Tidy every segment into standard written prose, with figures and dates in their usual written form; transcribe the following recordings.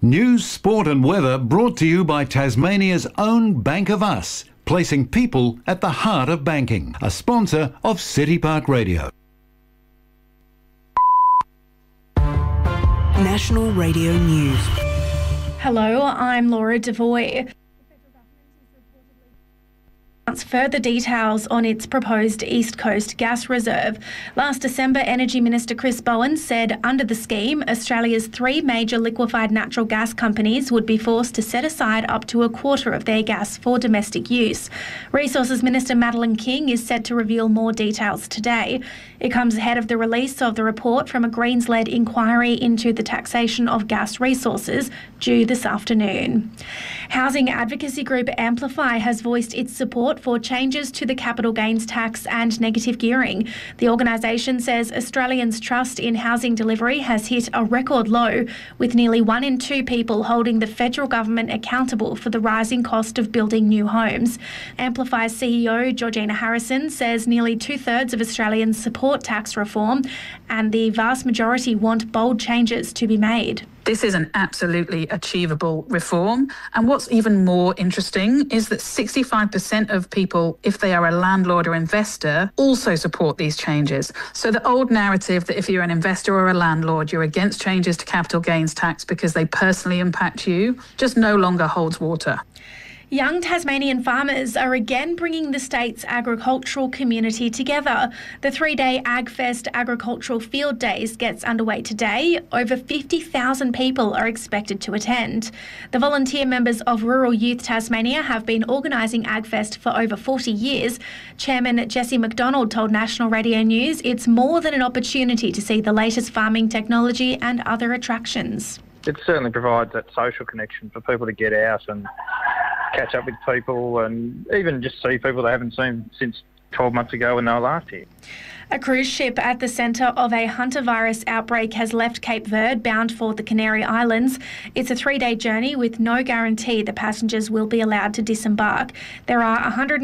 News, sport and weather brought to you by Tasmania's own Bank of Us, placing people at the heart of banking. A sponsor of City Park Radio. National Radio News. Hello, I'm Laura Devoy. Further details on its proposed East Coast gas reserve. Last December, Energy Minister Chris Bowen said under the scheme, Australia's 3 major liquefied natural gas companies would be forced to set aside up to a quarter of their gas for domestic use. Resources Minister Madeleine King is set to reveal more details today. It comes ahead of the release of the report from a Greens-led inquiry into the taxation of gas resources due this afternoon. Housing advocacy group Amplify has voiced its support for changes to the capital gains tax and negative gearing. The organisation says Australians' trust in housing delivery has hit a record low, with nearly 1 in 2 people holding the federal government accountable for the rising cost of building new homes. Amplify CEO Georgina Harrison says nearly 2/3 of Australians support tax reform, and the vast majority want bold changes to be made. This is an absolutely achievable reform. And what's even more interesting is that 65% of people, if they are a landlord or investor, also support these changes. So the old narrative that if you're an investor or a landlord, you're against changes to capital gains tax because they personally impact you, just no longer holds water. Young Tasmanian farmers are again bringing the state's agricultural community together. The 3-day AgFest Agricultural Field Days gets underway today. Over 50,000 people are expected to attend. The volunteer members of Rural Youth Tasmania have been organising AgFest for over 40 years. Chairman Jesse McDonald told National Radio News it's more than an opportunity to see the latest farming technology and other attractions. It certainly provides that social connection for people to get out and catch up with people and even just see people they haven't seen since 12 months ago when they were last here. A cruise ship at the centre of a hantavirus outbreak has left Cape Verde bound for the Canary Islands. It's a 3-day journey with no guarantee the passengers will be allowed to disembark. There are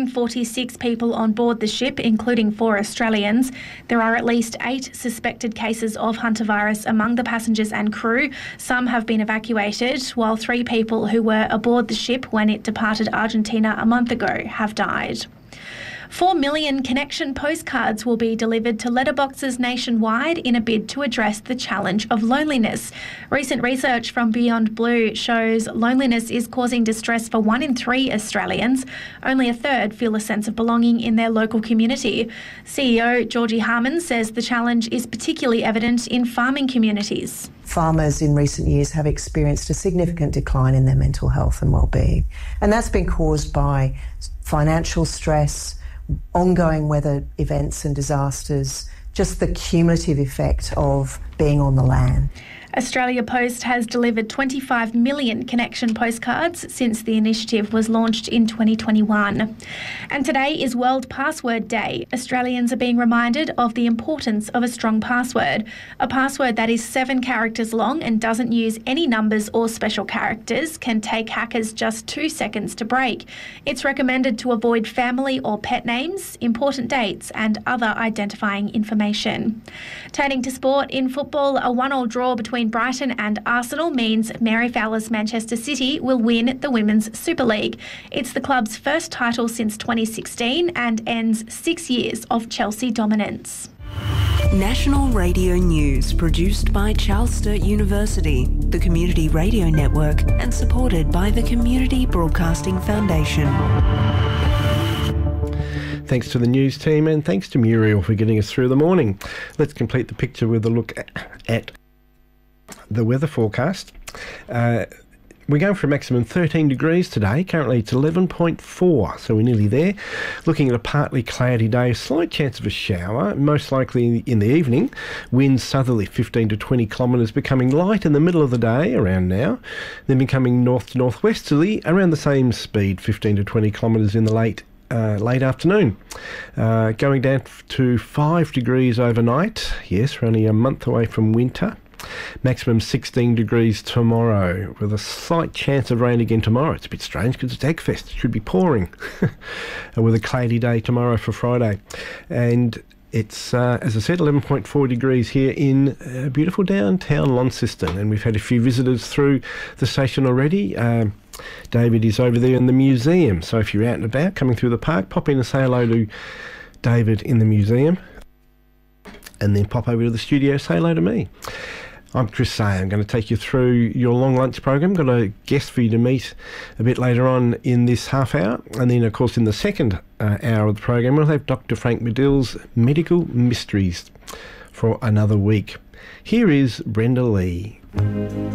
146 people on board the ship, including 4 Australians. There are at least 8 suspected cases of hantavirus among the passengers and crew. Some have been evacuated, while 3 people who were aboard the ship when it departed Argentina a month ago have died. 4 million connection postcards will be delivered to letterboxes nationwide in a bid to address the challenge of loneliness. Recent research from Beyond Blue shows loneliness is causing distress for 1 in 3 Australians. Only a third feel a sense of belonging in their local community. CEO Georgie Harman says the challenge is particularly evident in farming communities. Farmers in recent years have experienced a significant decline in their mental health and well-being, and that's been caused by financial stress, ongoing weather events and disasters, just the cumulative effect of being on the land. Australia Post has delivered 25 million connection postcards since the initiative was launched in 2021. And today is World Password Day. Australians are being reminded of the importance of a strong password. A password that is 7 characters long and doesn't use any numbers or special characters can take hackers just 2 seconds to break. It's recommended to avoid family or pet names, important dates and other identifying information. Turning to sport, in football, a 1-1 draw between Brighton and Arsenal means Mary Fowler's Manchester City will win the Women's Super League. It's the club's first title since 2016 and ends 6 years of Chelsea dominance. National Radio News, produced by Charles Sturt University, the Community Radio Network, and supported by the Community Broadcasting Foundation. Thanks to the news team and thanks to Muriel for getting us through the morning. Let's complete the picture with a look at the weather forecast. We're going for a maximum 13 degrees today. Currently it's 11.4, so we're nearly there. Looking at a partly cloudy day, a slight chance of a shower, most likely in the evening. Winds southerly 15 to 20 kilometres, becoming light in the middle of the day, around now. Then becoming north to northwesterly, around the same speed, 15 to 20 kilometres in the late afternoon. Going down to 5 degrees overnight. Yes, we're only a month away from winter. Maximum 16 degrees tomorrow, with a slight chance of rain again tomorrow. It's a bit strange because it's AgFest. It should be pouring. With a cloudy day tomorrow for Friday. And It's, as I said, 11.4 degrees here in beautiful downtown Launceston, and we've had a few visitors through the station already. David is over there in the museum, so if you're out and about coming through the park, pop in and say hello to David in the museum, and then pop over to the studio, say hello to me. I'm Chris Say. I'm going to take you through your long lunch program. Got a guest for you to meet a bit later on in this half hour. And then, of course, in the second hour of the program, we'll have Dr. Frank Medill's Medical Mysteries for another week. Here is Brenda Lee.